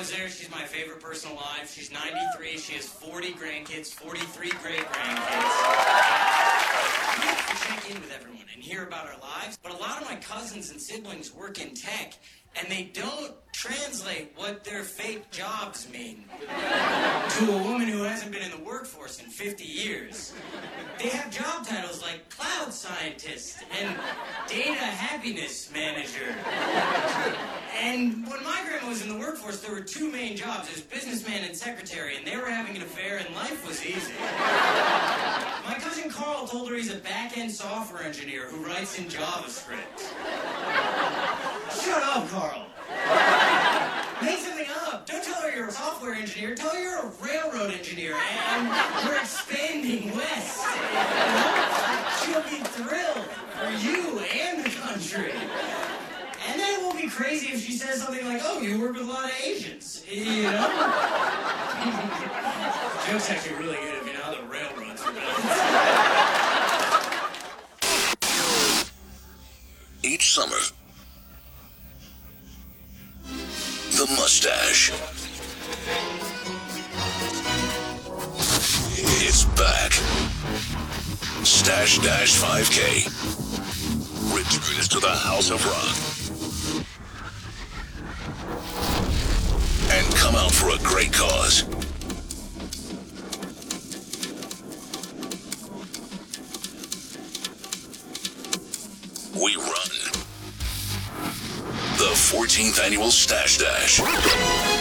was there. She's my favorite person alive. She's 93. She has 40 grandkids, 43 great-grandkids. We check in with everyone and hear about our lives, but a lot of my cousins and siblings work in tech, and they don't translate what their fake jobs mean to a woman who hasn't been in the workforce in 50 years. They have job titles like cloud scientist and data happiness manager. And when my grandma was in the workforce, there were two main jobs. There was businessman and secretary, and they were having an affair, and life was easy. My cousin Carl told her he's a back-end software engineer who writes in JavaScript. Shut up, Carl. Make something up. Don't tell her you're a software engineer. Tell her you're a railroad engineer, and we're expanding west. She'll be thrilled for you and the country. And then it won't be crazy if she says something like, oh, you work with a lot of Asians, you know? Joke's actually really good if you know how the railroads are built. Each summer, the mustache. It's back. Stash Dash 5K. Returns to the House of Rock. And come out for a great cause. We run the 14th annual Stash Dash.